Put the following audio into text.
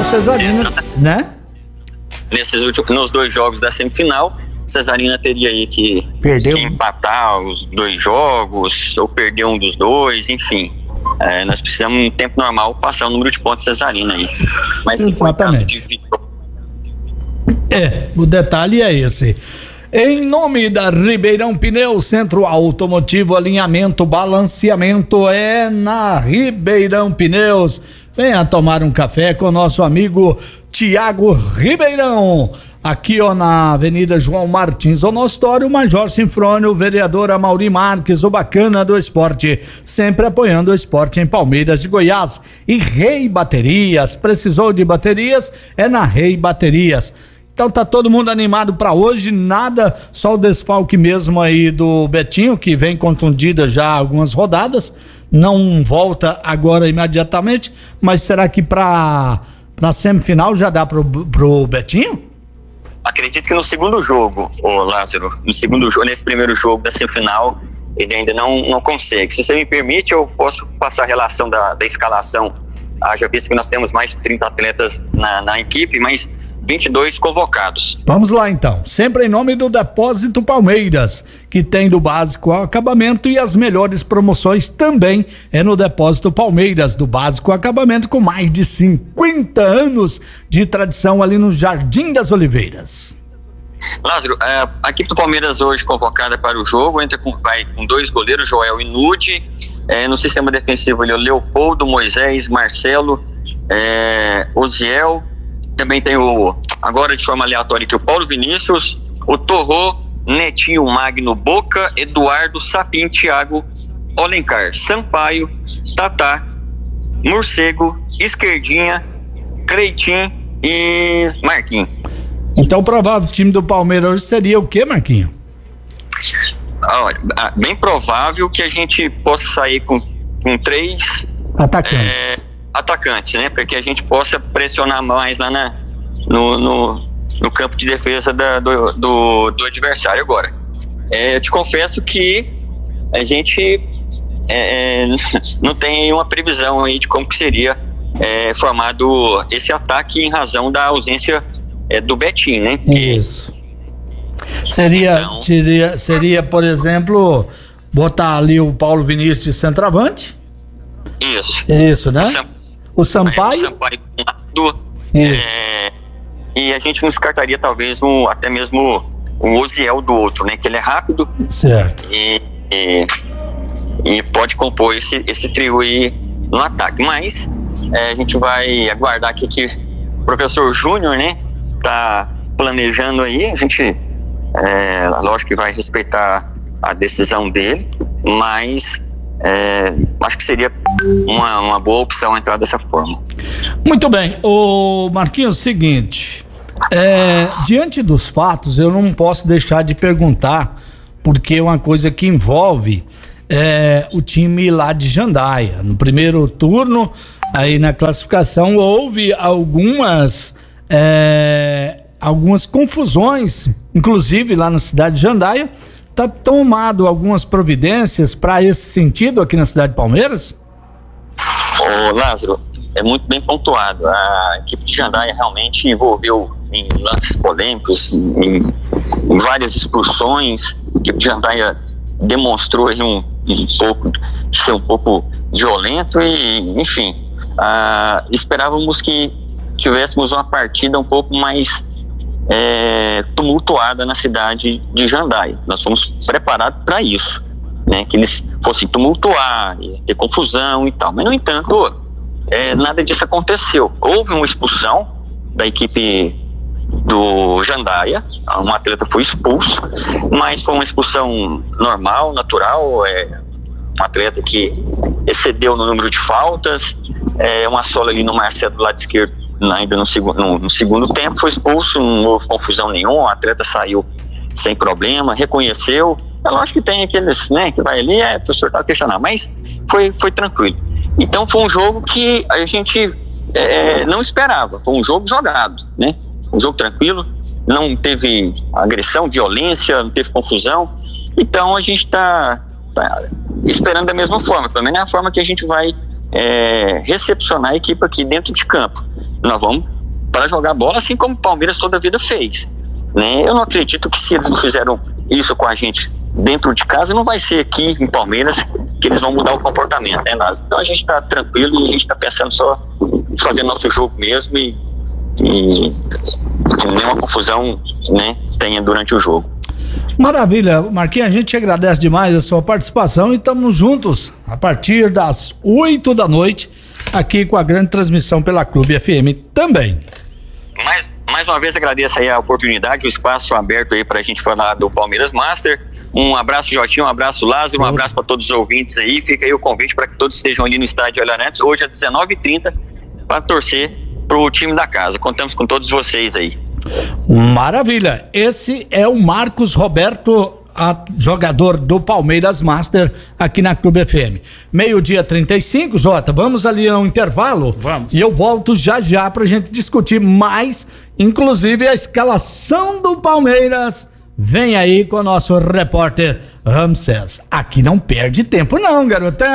Cesarina, né? Nos 2 jogos da semifinal, Cesarina teria aí que empatar os 2 jogos, ou perder um dos 2, enfim. Nós precisamos, em tempo normal, passar o número de pontos Cesarina aí. Mas exatamente. O detalhe é esse. Em nome da Ribeirão Pneus, Centro Automotivo, alinhamento, balanceamento é na Ribeirão Pneus. Venha tomar um café com o nosso amigo Tiago Ribeirão. Aqui, na Avenida João Martins Onostório, Major Sinfrônio, vereador Amaury Marques, o bacana do esporte, sempre apoiando o esporte em Palmeiras de Goiás. E Rei Baterias, precisou de baterias? É na Rei Baterias. Então tá todo mundo animado para hoje, nada, só o desfalque mesmo aí do Betinho, que vem contundida já há algumas rodadas, não volta agora imediatamente, mas será que pra semifinal já dá pro Betinho? Acredito que no segundo jogo, Lázaro, nesse primeiro jogo da semifinal, ele ainda não consegue. Se você me permite, eu posso passar a relação da escalação. Já visto que nós temos mais de 30 atletas na equipe, mas 22 convocados. Vamos lá então, sempre em nome do Depósito Palmeiras, que tem do básico ao acabamento, e as melhores promoções também é no Depósito Palmeiras, do básico ao acabamento, com mais de 50 anos de tradição ali no Jardim das Oliveiras. Lázaro, a equipe do Palmeiras hoje convocada para o jogo vai com 2 goleiros, Joel e Nude. No sistema defensivo ali, o Leopoldo, Moisés, Marcelo, Oziel. Também tem agora de forma aleatória aqui, o Paulo Vinícius, o Torrô, Netinho, Magno, Boca, Eduardo, Sapim, Thiago, Olencar, Sampaio, Tatá, Morcego, Esquerdinha, Creitinho e Marquinhos. Então o provável time do Palmeiras hoje seria o quê, Marquinhos? Olha, bem provável que a gente possa sair com 3 atacantes, né? Para que a gente possa pressionar mais lá no campo de defesa do adversário. Agora, eu te confesso que a gente não tem uma previsão aí de como que seria formado esse ataque em razão da ausência do Betinho, né? Isso. Seria, por exemplo, botar ali o Paulo Vinícius de centroavante? Isso, né? O Sampaio? E a gente não descartaria talvez até mesmo o Oziel do outro, né? Que ele é rápido. Certo. E pode compor esse trio aí no ataque. Mas a gente vai aguardar aqui que o professor Júnior, né? Tá planejando aí. A gente, lógico que vai respeitar a decisão dele, mas acho que seria uma boa opção entrar dessa forma. Muito bem, o Marquinhos, seguinte, diante dos fatos eu não posso deixar de perguntar, porque é uma coisa que envolve o time lá de Jandaia. No primeiro turno, aí na classificação, houve algumas confusões, inclusive lá na cidade de Jandaia. Tá tomado algumas providências para esse sentido aqui na cidade de Palmeiras? Lázaro, é muito bem pontuado. A equipe de Jandaia realmente envolveu em lances polêmicos, em várias expulsões. A equipe de Jandaia demonstrou aí ser um pouco violento e, enfim, esperávamos que tivéssemos uma partida um pouco mais tumultuada na cidade de Jandaia. Nós fomos preparados para isso, né? Que eles fossem tumultuar, ter confusão e tal, mas no entanto nada disso aconteceu. Houve uma expulsão da equipe do Jandaia, um atleta foi expulso, mas foi uma expulsão normal, natural, um atleta que excedeu no número de faltas, uma sola ali no Marcelo do lado esquerdo, ainda no segundo tempo, foi expulso, não houve confusão nenhuma, o atleta saiu sem problema, reconheceu. É lógico que tem aqueles, né, que vai ali, o professor tá questionando, mas foi tranquilo. Então foi um jogo que a gente não esperava, foi um jogo jogado, né, um jogo tranquilo, não teve agressão, violência, não teve confusão. Então a gente tá esperando da mesma forma, pelo menos é a forma que a gente vai recepcionar a equipe aqui dentro de campo. Nós vamos para jogar bola, assim como o Palmeiras toda a vida fez, né? Eu não acredito que se eles não fizeram isso com a gente dentro de casa, não vai ser aqui em Palmeiras que eles vão mudar o comportamento, né, Lázaro? Então a gente está tranquilo e a gente está pensando só em fazer nosso jogo mesmo e que nenhuma confusão, né, tenha durante o jogo. Maravilha, Marquinhos, a gente agradece demais a sua participação e estamos juntos a partir das 8 da noite aqui com a grande transmissão pela Clube FM também. Mais uma vez agradeço aí a oportunidade, o espaço aberto aí pra gente falar do Palmeiras Master. Um abraço, Jotinho, um abraço, Lázaro, um abraço para todos os ouvintes aí. Fica aí o convite para que todos estejam ali no estádio Olharantes hoje às 19h30 para torcer pro time da casa. Contamos com todos vocês aí. Maravilha, esse é o Marcos Roberto, jogador do Palmeiras Master aqui na Clube FM. 12:35, Jota, vamos ali ao intervalo? Vamos. E eu volto já pra gente discutir mais, inclusive a escalação do Palmeiras. Vem aí com o nosso repórter Ramsés. Aqui não perde tempo não, garotão.